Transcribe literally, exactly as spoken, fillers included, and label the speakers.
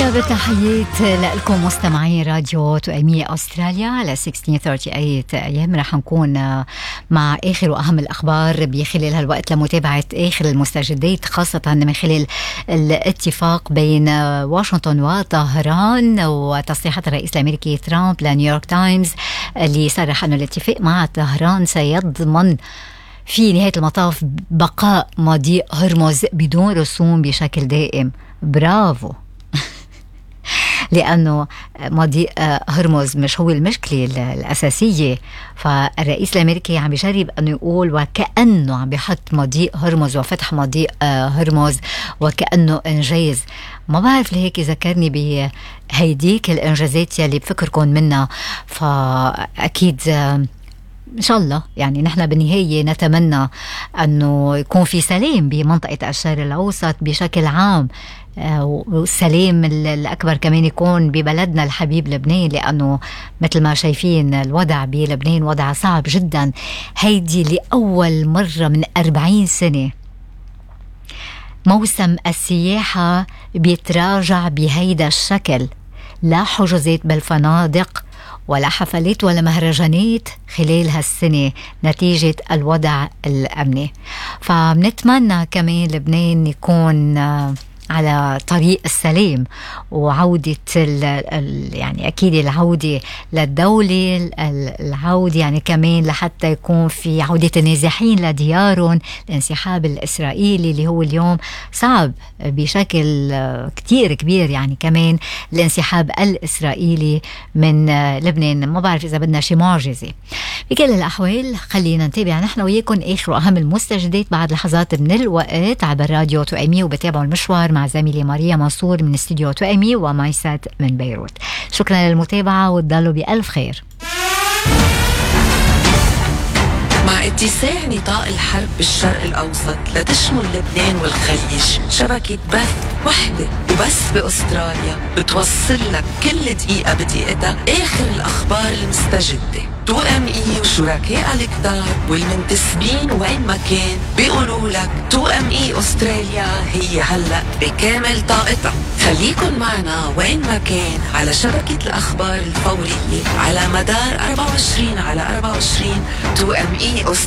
Speaker 1: بالتحيات لكم مستمعي راديو توأمية أستراليا على ستة عشر ثمانية وثلاثين أيام. رح نكون مع آخر وأهم الأخبار بخلال هالوقت لمتابعة آخر المستجدات، خاصة من خلال الاتفاق بين واشنطن وطهران وتصريحات الرئيس الأمريكي ترامب لنيويورك تايمز اللي صرح أن الاتفاق مع طهران سيضمن في نهاية المطاف بقاء مضيق هرمز بدون رسوم بشكل دائم. برافو. لأنه مضيق هرمز مش هو المشكلة الأساسية، فالرئيس الأمريكي عم بيجرب أنه يقول وكأنه عم بيحط مضيق هرمز وفتح مضيق هرمز وكأنه إنجاز. ما بعرف لهيك ذكرني بهيديك الإنجازات يلي بفكركم منها، فأكيد إن شاء الله يعني نحن بالنهاية نتمنى أنه يكون في سلام بمنطقة الشرق الأوسط بشكل عام، والسلام الأكبر كمان يكون ببلدنا الحبيب لبنان، لأنه مثل ما شايفين الوضع بلبنان وضع صعب جدا. هيدي لأول مرة من أربعين سنة موسم السياحة بيتراجع بهيدا الشكل، لا حجوزات بالفنادق ولا حفلات ولا مهرجانات خلال هالسنة نتيجة الوضع الأمني. فبنتمنى كمان لبنان يكون على طريق السلام وعودة ال ال يعني أكيد العودة للدولة، العودة يعني كمان لحتى يكون في عودة النازحين لديارهم، الانسحاب الإسرائيلي اللي هو اليوم صعب بشكل كتير كبير، يعني كمان الانسحاب الإسرائيلي من لبنان. ما بعرف إذا بدنا شي معجزة. بكل الأحوال خلينا نتابع نحن وياكم آخر وأهم المستجدات بعد لحظات من الوقت عبر راديو توأمية، وبتابعوا المشوار مع زميلي ماريا منصور من استوديو توأمي ومايسات من بيروت. شكرا للمتابعة وتضلوا بألف خير.
Speaker 2: مع اتساع نطاق الحرب بالشرق الأوسط لتشمل لبنان والخليج، شبكة بث وحدة وبس بأستراليا بتوصل لك كل دقيقة بدقيقتها آخر الأخبار المستجدة. تو ام اي وشركاء الكتار والمنتسبين وين ما كان بيقولوا لك تو ام اي أستراليا هي هلأ بكامل طاقتها. خليكن معنا وين ما كان على شبكة الأخبار الفورية على مدار أربعة وعشرين على أربعة وعشرين. تو ام اي أستراليا